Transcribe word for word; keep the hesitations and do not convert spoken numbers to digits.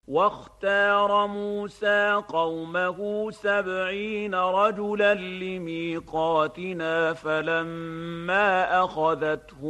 واختار موسى قومه سبعين رجلا لميقاتنا فلما أخذتهم